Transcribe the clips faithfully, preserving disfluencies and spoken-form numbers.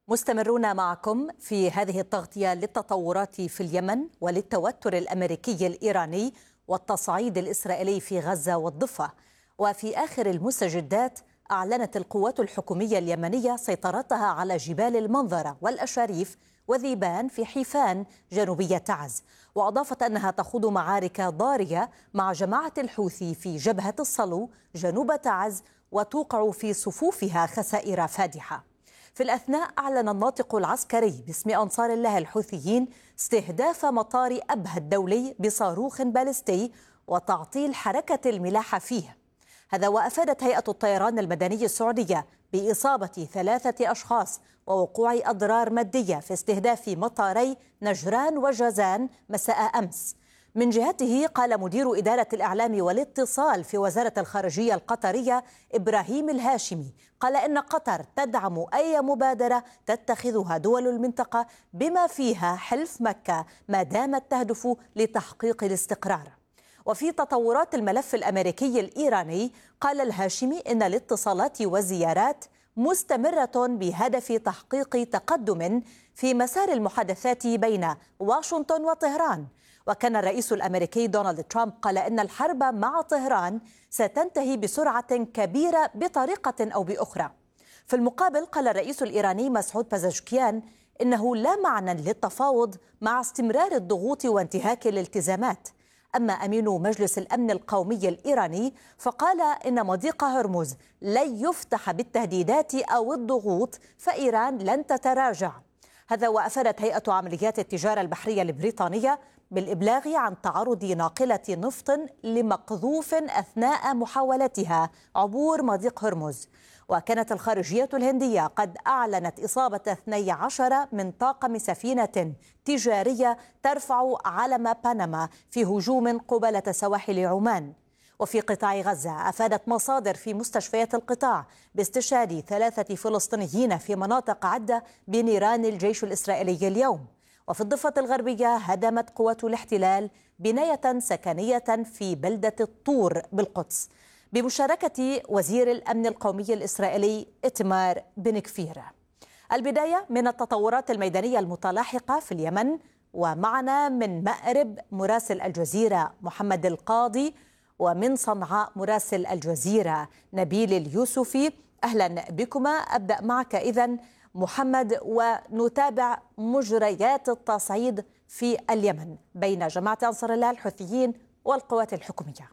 مستمرون معكم في هذه التغطية للتطورات في اليمن وللتوتر الأمريكي الإيراني والتصعيد الإسرائيلي في غزة والضفة. وفي آخر المستجدات أعلنت القوات الحكومية اليمنية سيطرتها على جبال المنظرة والأشاريف وذيبان في حيفان جنوبية تعز، وأضافت أنها تخوض معارك ضارية مع جماعة الحوثي في جبهة الصلو جنوب تعز وتوقع في صفوفها خسائر فادحة. في الأثناء أعلن الناطق العسكري باسم أنصار الله الحوثيين استهداف مطار أبها الدولي بصاروخ باليستي وتعطيل حركة الملاحة فيه. هذا وأفادت هيئة الطيران المدني السعودية بإصابة ثلاثة أشخاص ووقوع أضرار مادية في استهداف مطاري نجران وجازان مساء أمس. من جهته قال مدير إدارة الإعلام والاتصال في وزارة الخارجية القطرية إبراهيم الهاشمي قال إن قطر تدعم أي مبادرة تتخذها دول المنطقة بما فيها حلف مكة ما دامت تهدف لتحقيق الاستقرار. وفي تطورات الملف الأمريكي الإيراني قال الهاشمي إن الاتصالات والزيارات مستمرة بهدف تحقيق تقدم في مسار المحادثات بين واشنطن وطهران. وكان الرئيس الأمريكي دونالد ترامب قال إن الحرب مع طهران ستنتهي بسرعة كبيرة بطريقة أو بأخرى. في المقابل قال الرئيس الإيراني مسعود بازشكيان إنه لا معنى للتفاوض مع استمرار الضغوط وانتهاك الالتزامات. أما أمين مجلس الأمن القومي الإيراني فقال إن مضيق هرمز لن يفتح بالتهديدات أو الضغوط فإيران لن تتراجع. هذا وأفادت هيئة عمليات التجارة البحرية البريطانية بالإبلاغ عن تعرض ناقلة نفط لمقذوف أثناء محاولتها عبور مضيق هرمز. وكانت الخارجية الهندية قد أعلنت إصابة اثني عشر من طاقم سفينة تجارية ترفع علم بنما في هجوم قبالة سواحل عمان. وفي قطاع غزة أفادت مصادر في مستشفيات القطاع باستشهاد ثلاثة فلسطينيين في مناطق عدة بنيران الجيش الإسرائيلي اليوم. وفي الضفة الغربية هدمت قوات الاحتلال بناية سكنية في بلدة الطور بالقدس بمشاركة وزير الأمن القومي الإسرائيلي إتمار بن كفير. البداية من التطورات الميدانية المتلاحقة في اليمن، ومعنا من مأرب مراسل الجزيرة محمد القاضي، ومن صنعاء مراسل الجزيرة نبيل اليوسفي. أهلا بكما. أبدأ معك إذن محمد، ونتابع مجريات التصعيد في اليمن بين جماعة أنصار الله الحوثيين والقوات الحكومية.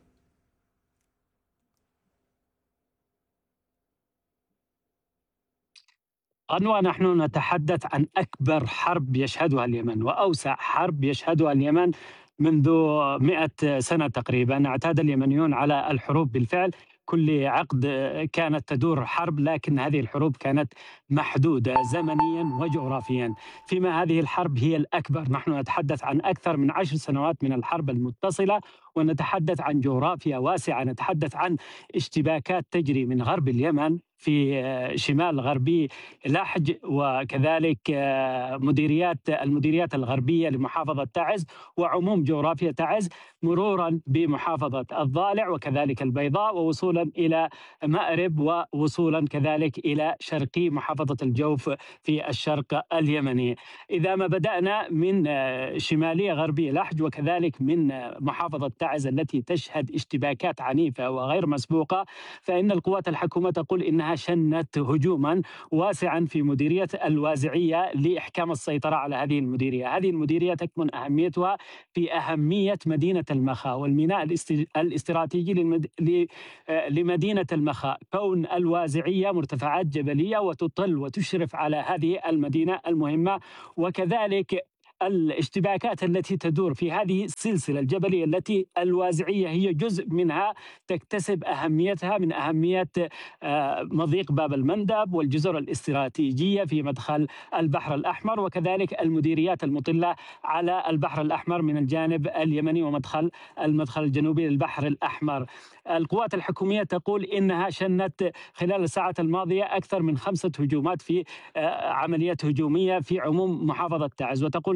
أنوى، نحن نتحدث عن أكبر حرب يشهدها اليمن وأوسع حرب يشهدها اليمن منذ مئة سنة تقريبا. اعتاد اليمنيون على الحروب بالفعل، كل عقد كانت تدور حرب، لكن هذه الحروب كانت محدودة زمنيا وجغرافيا، فيما هذه الحرب هي الأكبر. نحن نتحدث عن أكثر من عشر سنوات من الحرب المتصلة، ونتحدث عن جغرافيا واسعة، نتحدث عن اشتباكات تجري من غرب اليمن في شمال غربي لحج، وكذلك مديريات المديريات الغربية لمحافظة تعز وعموم جغرافيا تعز، مرورا بمحافظة الضالع وكذلك البيضاء، ووصولا إلى مأرب، ووصولا كذلك إلى شرقي محافظة الجوف في الشرق اليمني. إذا ما بدأنا من شمالية غربية لحج وكذلك من محافظة تعز التي تشهد اشتباكات عنيفة وغير مسبوقة، فإن القوات الحكومة تقول إنها شنت هجوما واسعا في مديرية الوازعية لإحكام السيطرة على هذه المديرية. هذه المديرية تكمن أهميتها في أهمية مدينة المخا والميناء الاستراتيجي لمدينة المخا، كون الوازعية مرتفعات جبلية وتطل وتشرف على هذه المدينة المهمة، وكذلك الاشتباكات التي تدور في هذه السلسلة الجبلية التي الوازعية هي جزء منها تكتسب أهميتها من أهمية مضيق باب المندب والجزر الاستراتيجية في مدخل البحر الأحمر، وكذلك المديريات المطلة على البحر الأحمر من الجانب اليمني ومدخل المدخل الجنوبي للبحر الأحمر. القوات الحكومية تقول إنها شنت خلال الساعات الماضية أكثر من خمسة هجومات في عمليات هجومية في عموم محافظة تعز، وتقول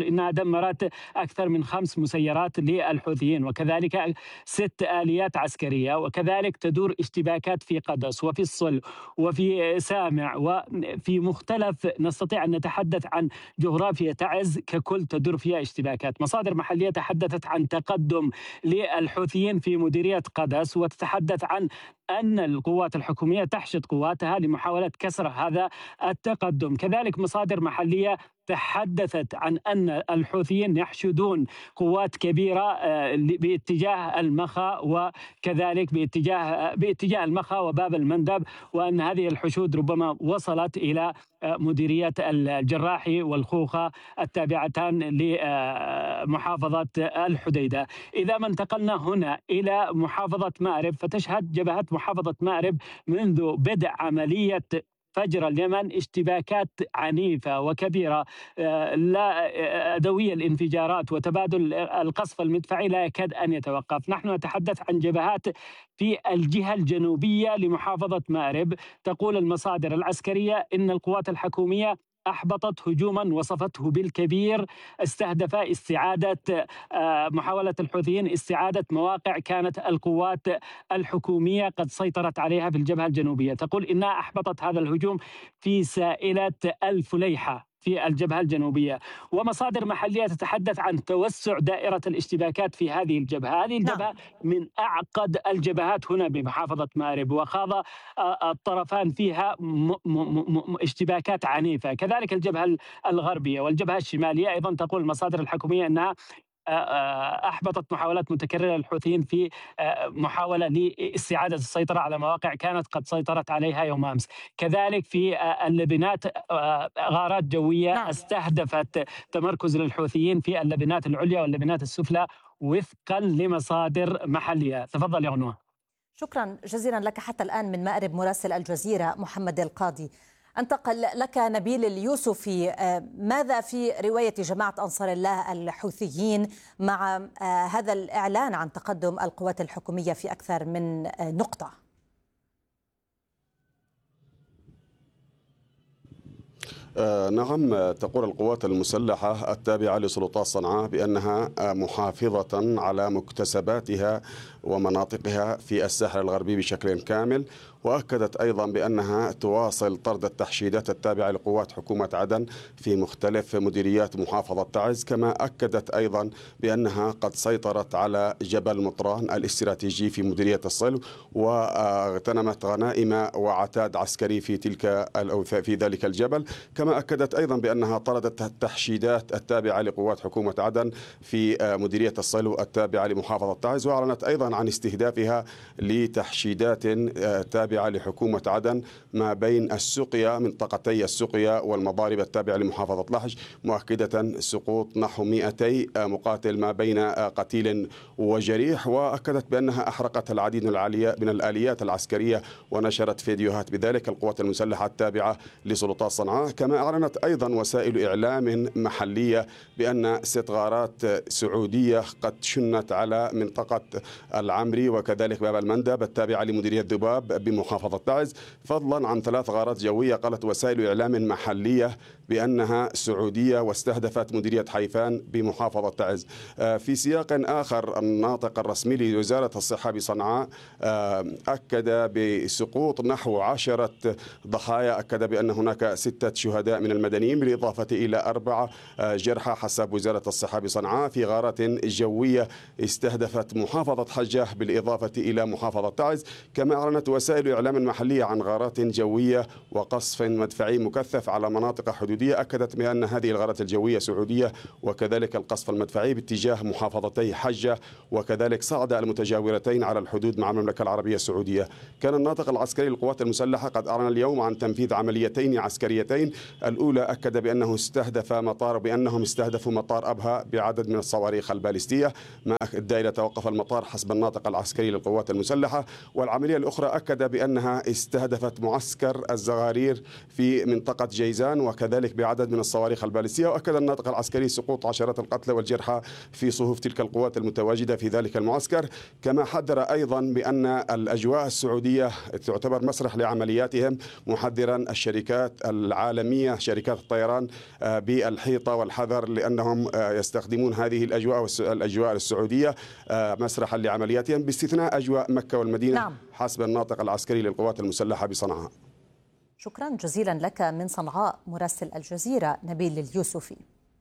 إنها دمرت أكثر من خمس مسيرات للحوثيين، وكذلك ست آليات عسكرية، وكذلك تدور اشتباكات في قدس وفي الصل وفي سامع وفي مختلف، نستطيع أن نتحدث عن جغرافيا تعز ككل تدور فيها اشتباكات. مصادر محلية تحدثت عن تقدم للحوثيين في مديرية قدس، وتتحدث عن أن القوات الحكومية تحشد قواتها لمحاولة كسر هذا التقدم. كذلك مصادر محلية تحدثت عن أن الحوثيين يحشدون قوات كبيرة باتجاه المخا، وكذلك باتجاه باتجاه المخا وباب المندب، وأن هذه الحشود ربما وصلت إلى مديرية الجراحي والخوخة التابعتان لمحافظة الحديدة. إذا ما انتقلنا هنا إلى محافظة مأرب، فتشهد جبهة محافظة مأرب منذ بدء عملية فجر اليمن اشتباكات عنيفة وكبيرة، لا دوي الانفجارات وتبادل القصف المدفعي لا يكاد أن يتوقف. نحن نتحدث عن جبهات في الجهة الجنوبية لمحافظة مأرب. تقول المصادر العسكرية إن القوات الحكومية أحبطت هجوما وصفته بالكبير استهدف استعادة محاولة الحوثيين استعادة مواقع كانت القوات الحكومية قد سيطرت عليها في الجبهة الجنوبية. تقول إنها أحبطت هذا الهجوم في سائلة الفليحة في الجبهة الجنوبية. ومصادر محلية تتحدث عن توسع دائرة الاشتباكات في هذه الجبهة. هذه الجبهة من أعقد الجبهات هنا بمحافظة مأرب، وخاض الطرفان فيها م م م اشتباكات عنيفة. كذلك الجبهة الغربية والجبهة الشمالية أيضا تقول المصادر الحكومية أنها أحبطت محاولات متكررة للحوثيين في محاولة لاستعادة السيطرة على مواقع كانت قد سيطرت عليها يوم أمس. كذلك في اللبنات غارات جوية نعم. استهدفت تمركز للحوثيين في اللبنات العليا واللبنات السفلى وفقا لمصادر محلية. تفضل يا غنوة. شكرا جزيلا لك. حتى الآن من مأرب مراسل الجزيرة محمد القاضي. انتقل لك نبيل اليوسفي. ماذا في رواية جماعة أنصار الله الحوثيين مع هذا الإعلان عن تقدم القوات الحكومية في أكثر من نقطة؟ آه نعم، تقول القوات المسلحة التابعة لسلطات صنعاء بأنها محافظة على مكتسباتها ومناطقها في الساحل الغربي بشكل كامل، وأكدت أيضا بأنها تواصل طرد التحشيدات التابعة لقوات حكومة عدن في مختلف مديريات محافظة تعز. كما أكدت أيضا بأنها قد سيطرت على جبل مطران الاستراتيجي في مديرية الصلو، واغتنمت غنائم وعتاد عسكري في تلك أو في ذلك الجبل. كما أكدت أيضا بأنها طردت التحشيدات التابعة لقوات حكومة عدن في مديرية الصلو التابعة لمحافظة تعز، وأعلنت أيضا عن استهدافها لتحشيدات تابعة لحكومة عدن ما بين السقيا، منطقتي السقيا والمضارب التابعة لمحافظة لحج، مؤكدة سقوط نحو مئتي مقاتل ما بين قتيل وجريح. وأكدت بأنها أحرقت العديد من الآليات العسكرية ونشرت فيديوهات بذلك القوات المسلحة التابعة لسلطات صنعاء. كما أعلنت أيضا وسائل إعلام محلية بأن ست غارات سعودية قد شنت على منطقة العمري وكذلك باب المندب التابعة لمديرية ذباب بمحافظة تعز، فضلا عن ثلاث غارات جوية قالت وسائل إعلام محلية بأنها سعودية واستهدفت مديرية حيفان بمحافظة تعز. في سياق آخر، الناطق الرسمي لوزارة الصحة بصنعاء أكد بسقوط نحو عشرة ضحايا، أكد بأن هناك ستة شهداء من المدنيين بالإضافة إلى أربعة جرحى حسب وزارة الصحة بصنعاء في غارات جوية استهدفت محافظة حجة بالإضافة إلى محافظة تعز. كما أعلنت وسائل إعلام محلية عن غارات جوية وقصف مدفعي مكثف على مناطق حدودية، أكدت بأن هذه الغارات الجوية سعودية، وكذلك القصف المدفعي باتجاه محافظتي حجة وكذلك صعدة المتجاورتين على الحدود مع المملكة العربية السعودية. كان الناطق العسكري للقوات المسلحة قد أعلن اليوم عن تنفيذ عمليتين عسكريتين. الأولى أكد بأنه استهدف مطار بأنهم استهدفوا مطار أبها بعدد من الصواريخ البالستية، ما أدى إلى توقف المطار حسب الناطق العسكري للقوات المسلحة. والعملية الأخرى أكد بأن بأنها استهدفت معسكر الزغارير في منطقة جيزان وكذلك بعدد من الصواريخ البالستية. وأكد الناطق العسكري سقوط عشرات القتلى والجرحى في صفوف تلك القوات المتواجدة في ذلك المعسكر. كما حذر أيضا بأن الأجواء السعودية تعتبر مسرح لعملياتهم، محذرا الشركات العالمية شركات الطيران بالحيطة والحذر، لأنهم يستخدمون هذه الأجواء الأجواء السعودية مسرحا لعملياتهم باستثناء أجواء مكة والمدينة. نعم. حسب الناطق العسكري للقوات المسلحة بصنعاء. شكرا جزيلا لك من صنعاء مراسل الجزيرة نبيل اليوسفي.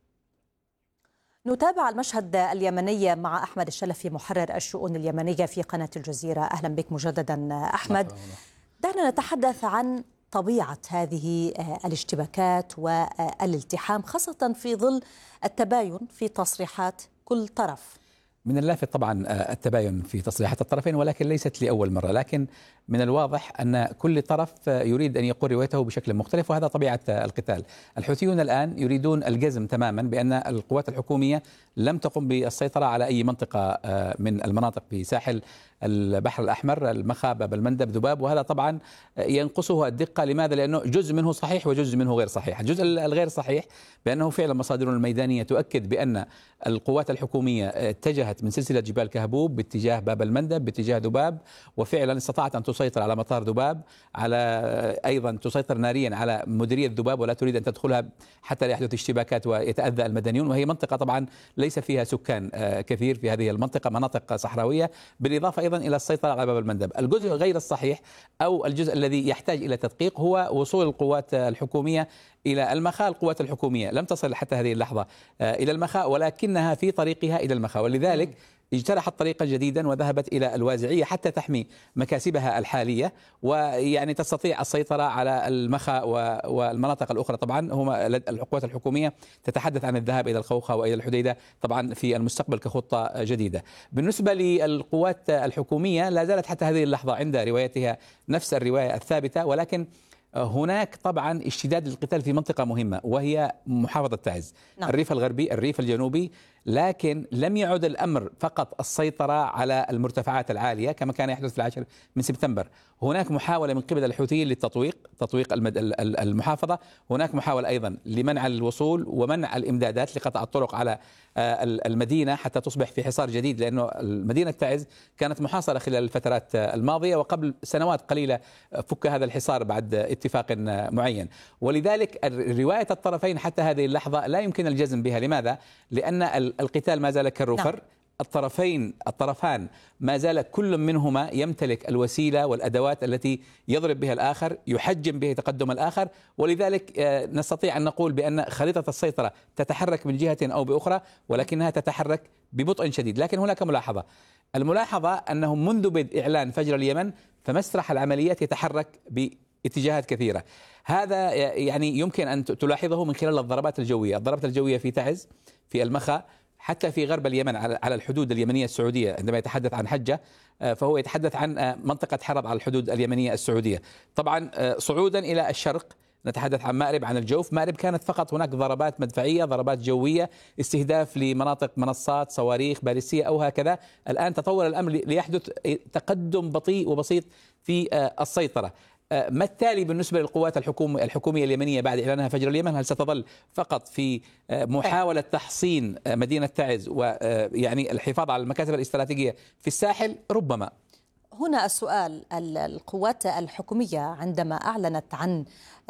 نتابع المشهد اليمني مع أحمد الشلفي محرر الشؤون اليمنية في قناة الجزيرة. أهلا بك مجددا أحمد. دعنا نتحدث عن طبيعة هذه الاشتباكات والالتحام خاصة في ظل التباين في تصريحات كل طرف. من اللافت طبعا التباين في تصريحات الطرفين، ولكن ليست لأول مرة، لكن من الواضح أن كل طرف يريد أن يقول روايته بشكل مختلف، وهذا طبيعة القتال. الحوثيون الآن يريدون الجزم تماما بأن القوات الحكومية لم تقم بالسيطرة على أي منطقة من المناطق في ساحل البحر الأحمر، المخا، باب المندب، ذباب، وهذا طبعا ينقصه الدقة. لماذا؟ لأنه جزء منه صحيح وجزء منه غير صحيح. الجزء الغير صحيح بأنه فعلا مصادرنا الميدانية تؤكد بأن القوات الحكومية اتجهت من سلسلة جبال كهبوب باتجاه باب المندب باتجاه ذباب، وفعلا استطاعت أن تسيطر على مطار ذباب، على أيضا تسيطر ناريا على مديرية ذباب ولا تريد أن تدخلها حتى لا يحدث اشتباكات ويتأذى المدنيون. وهي منطقة طبعا ليس فيها سكان كثير في هذه المنطقة، مناطق صحراوية، بالإضافة أيضا إلى السيطرة على باب المندب. الجزء غير الصحيح أو الجزء الذي يحتاج إلى تدقيق هو وصول القوات الحكومية إلى المخا. القوات الحكومية لم تصل حتى هذه اللحظة إلى المخا، ولكنها في طريقها إلى المخا، ولذلك اجترحت طريقا جديدا وذهبت إلى الوازعية حتى تحمي مكاسبها الحالية، ويعني تستطيع السيطرة على المخا والمناطق الأخرى. طبعا هما القوات الحكومية تتحدث عن الذهاب إلى الخوخة وإلى الحديدة طبعا في المستقبل كخطة جديدة. بالنسبة للقوات الحكومية لا زالت حتى هذه اللحظة عند روايتها نفس الرواية الثابتة، ولكن هناك طبعا اشتداد للقتال في منطقة مهمة وهي محافظة تعز. نعم. الريف الغربي، الريف الجنوبي، لكن لم يعد الأمر فقط السيطرة على المرتفعات العالية كما كان يحدث في العاشر من سبتمبر. هناك محاولة من قبل الحوثيين للتطويق، تطويق المحافظة. هناك محاولة أيضا لمنع الوصول ومنع الإمدادات، لقطع الطرق على المدينة حتى تصبح في حصار جديد، لأنه مدينة تعز كانت محاصرة خلال الفترات الماضية، وقبل سنوات قليلة فك هذا الحصار بعد اتفاق معين. ولذلك رواية الطرفين حتى هذه اللحظة لا يمكن الجزم بها. لماذا؟ لأن القتال ما زال كالرفر. نعم. الطرفين الطرفان ما زال كل منهما يمتلك الوسيلة والأدوات التي يضرب بها الآخر، يحجم به تقدم الآخر، ولذلك نستطيع أن نقول بأن خريطة السيطرة تتحرك من جهة أو بأخرى، ولكنها تتحرك ببطء شديد. لكن هناك ملاحظة، الملاحظة أنهم منذ بدء إعلان فجر اليمن فمسرح العمليات يتحرك باتجاهات كثيرة. هذا يعني يمكن أن تلاحظه من خلال الضربات الجوية. الضربات الجوية في تعز، في المخا، حتى في غرب اليمن على الحدود اليمنية السعودية. عندما يتحدث عن حجة فهو يتحدث عن منطقة حرب على الحدود اليمنية السعودية. طبعا صعودا إلى الشرق نتحدث عن مأرب، عن الجوف. مأرب كانت فقط هناك ضربات مدفعية، ضربات جوية، استهداف لمناطق منصات، صواريخ باليستية أو هكذا. الآن تطور الأمر ليحدث تقدم بطيء وبسيط في السيطرة. ما التالي بالنسبة للقوات الحكومية الحكومية اليمنية بعد إعلانها فجر اليمن؟ هل ستظل فقط في محاولة تحصين مدينة تعز ويعني الحفاظ على المكاسب الاستراتيجية في الساحل؟ ربما. هنا السؤال، القوات الحكومية عندما أعلنت عن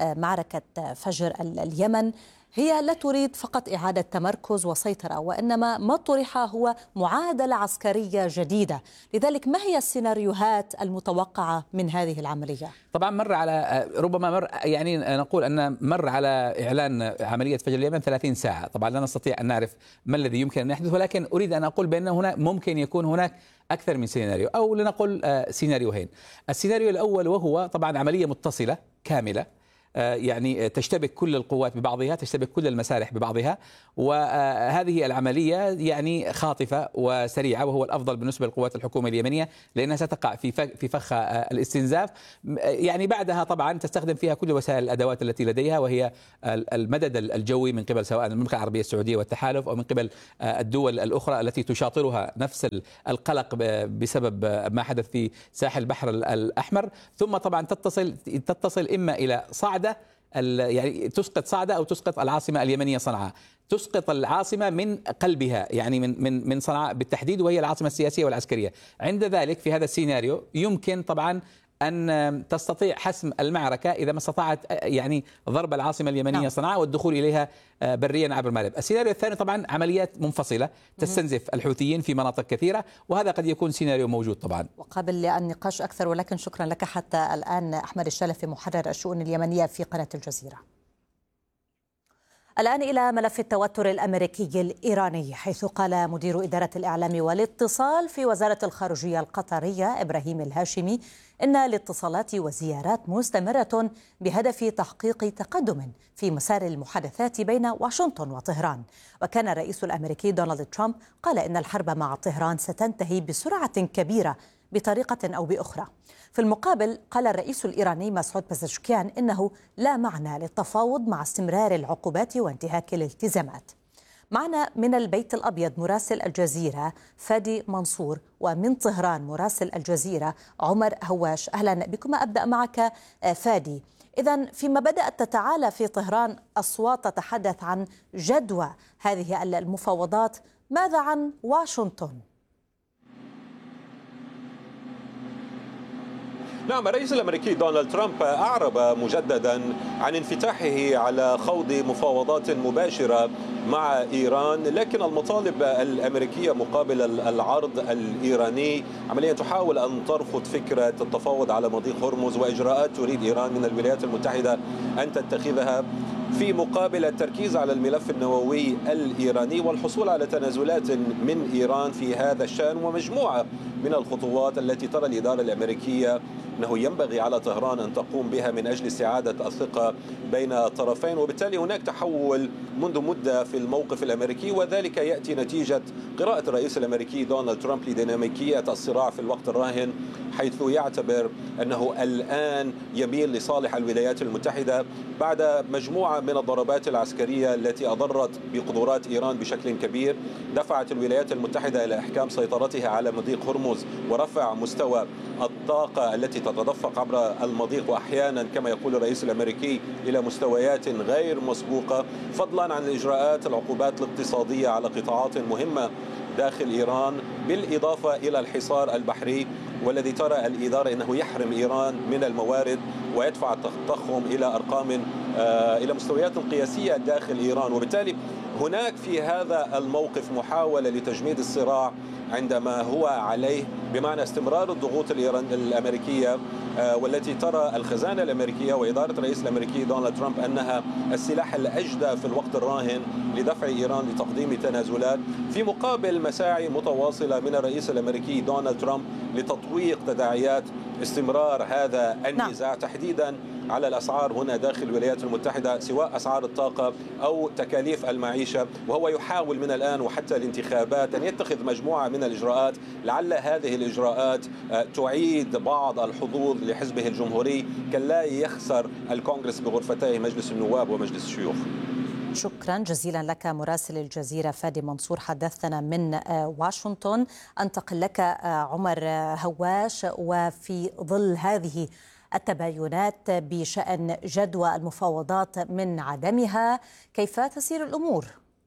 معركة فجر اليمن هي لا تريد فقط إعادة تمركز وسيطرة، وإنما ما طرح هو معادلة عسكرية جديدة. لذلك ما هي السيناريوهات المتوقعة من هذه العملية؟ طبعا مر على ربما مر يعني نقول أن مر على إعلان عملية فجر اليمن ثلاثين ساعة. طبعا لا نستطيع أن نعرف ما الذي يمكن أن يحدث، ولكن أريد أن أقول بأن هنا ممكن يكون هناك أكثر من سيناريو، أو لنقول سيناريوهين. السيناريو الأول وهو طبعا عملية متصلة كاملة يعني تشتبك كل القوات ببعضها، تشتبك كل المسارح ببعضها، وهذه العملية يعني خاطفة وسريعة، وهو الأفضل بالنسبة لقوات الحكومة اليمنية لأنها ستقع في في فخ الاستنزاف. يعني بعدها طبعا تستخدم فيها كل وسائل الأدوات التي لديها، وهي المدد الجوي من قبل سواء المملكة العربية السعودية والتحالف أو من قبل الدول الأخرى التي تشاطرها نفس القلق بسبب ما حدث في ساحل البحر الأحمر. ثم طبعا تتصل تتصل إما إلى صعدة، يعني تسقط صعدة أو تسقط العاصمة اليمنية صنعاء، تسقط العاصمة من قلبها يعني من من من صنعاء بالتحديد، وهي العاصمة السياسية والعسكرية. عند ذلك في هذا السيناريو يمكن طبعا أن تستطيع حسم المعركة إذا ما استطاعت يعني ضرب العاصمة اليمنية نعم. صنعاء والدخول إليها بريا عبر المغرب. السيناريو الثاني طبعا عمليات منفصلة تستنزف الحوثيين في مناطق كثيرة، وهذا قد يكون سيناريو موجود طبعا وقابل للنقاش أكثر. ولكن شكرا لك حتى الآن أحمد الشلفي محرر الشؤون اليمنية في قناة الجزيرة. الآن إلى ملف التوتر الأمريكي الإيراني، حيث قال مدير إدارة الإعلام والاتصال في وزارة الخارجية القطرية إبراهيم الهاشمي إن الاتصالات والزيارات مستمرة بهدف تحقيق تقدم في مسار المحادثات بين واشنطن وطهران. وكان الرئيس الأمريكي دونالد ترامب قال إن الحرب مع طهران ستنتهي بسرعة كبيرة بطريقة أو بأخرى. في المقابل قال الرئيس الإيراني مسعود بزشكيان إنه لا معنى للتفاوض مع استمرار العقوبات وانتهاك الالتزامات. معنا من البيت الأبيض مراسل الجزيرة فادي منصور، ومن طهران مراسل الجزيرة عمر هواش. أهلا بكم. أبدأ معك فادي. إذن فيما بدأت تتعالى في طهران أصوات تتحدث عن جدوى هذه المفاوضات، ماذا عن واشنطن؟ نعم، الرئيس الأمريكي دونالد ترامب أعرب مجددا عن انفتاحه على خوض مفاوضات مباشرة مع إيران، لكن المطالب الأمريكية مقابل العرض الإيراني عمليا تحاول أن ترفض فكرة التفاوض على مضيق هرمز وإجراءات تريد إيران من الولايات المتحدة أن تتخذها في مقابل التركيز على الملف النووي الإيراني والحصول على تنازلات من إيران في هذا الشأن، ومجموعة من الخطوات التي ترى الإدارة الأمريكية أنه ينبغي على طهران أن تقوم بها من أجل استعادة الثقة بين الطرفين. وبالتالي هناك تحول منذ مدة في الموقف الأمريكي، وذلك يأتي نتيجة قراءة الرئيس الأمريكي دونالد ترامب لديناميكية الصراع في الوقت الراهن، حيث يعتبر أنه الآن يميل لصالح الولايات المتحدة بعد مجموعة من الضربات العسكرية التي أضرت بقدرات إيران بشكل كبير، دفعت الولايات المتحدة إلى إحكام سيطرتها على مضيق هرمز ورفع مستوى الطاقة التي تتدفق عبر المضيق، وأحيانا كما يقول الرئيس الأمريكي إلى مستويات غير مسبوقة، فضلا عن الإجراءات العقوبات الاقتصادية على قطاعات مهمة داخل إيران، بالإضافة إلى الحصار البحري والذي ترى الإدارة أنه يحرم إيران من الموارد ويدفع التضخم إلى أرقام آه إلى مستويات قياسية داخل إيران. وبالتالي هناك في هذا الموقف محاولة لتجميد الصراع عندما هو عليه، بمعنى استمرار الضغوط الأمريكية والتي ترى الخزانة الأمريكية وإدارة الرئيس الأمريكي دونالد ترامب أنها السلاح الأجدى في الوقت الراهن لدفع إيران لتقديم تنازلات، في مقابل مساعي متواصلة من الرئيس الأمريكي دونالد ترامب لتطويق تداعيات استمرار هذا النزاع تحديدا على الأسعار هنا داخل الولايات المتحدة، سواء أسعار الطاقة أو تكاليف المعيشة. وهو يحاول من الآن وحتى الانتخابات أن يتخذ مجموعة من الإجراءات، لعل هذه الإجراءات تعيد بعض الحظوظ لحزبه الجمهوري كلا يخسر الكونغرس بغرفتي مجلس النواب ومجلس الشيوخ. شكرا جزيلا لك مراسل الجزيرة فادي منصور، حدثنا من واشنطن. أنتقل لك عمر هواش، وفي ظل هذه التباينات بشأن جدوى المفاوضات من عدمها، كيف تسير الأمور؟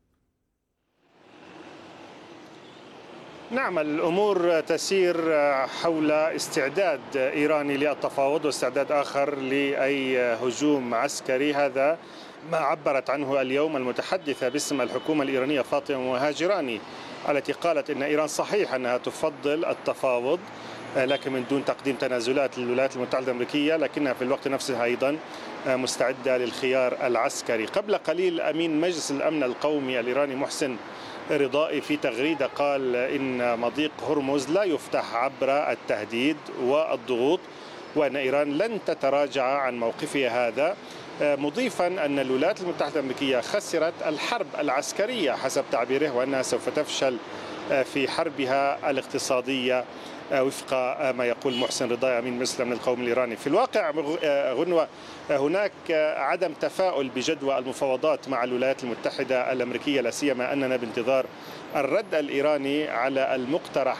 نعم، الأمور تسير حول استعداد إيراني للتفاوض واستعداد آخر لأي هجوم عسكري. هذا ما عبرت عنه اليوم المتحدثة باسم الحكومة الإيرانية فاطمة مهاجراني، التي قالت إن إيران صحيح أنها تفضل التفاوض لكن من دون تقديم تنازلات للولايات المتحدة الأمريكية، لكنها في الوقت نفسه أيضا مستعدة للخيار العسكري. قبل قليل أمين مجلس الأمن القومي الإيراني محسن رضائي في تغريدة قال إن مضيق هرمز لا يفتح عبر التهديد والضغوط، وأن إيران لن تتراجع عن موقفها هذا. مضيفا أن الولايات المتحدة الأمريكية خسرت الحرب العسكرية حسب تعبيره، وأنها سوف تفشل في حربها الاقتصادية وفق ما يقول محسن رضاي أمين مجلس الأمن القومي الإيراني. في الواقع غنوة هناك عدم تفاؤل بجدوى المفاوضات مع الولايات المتحدة الأمريكية، لا سيما أننا بانتظار الرد الإيراني على المقترح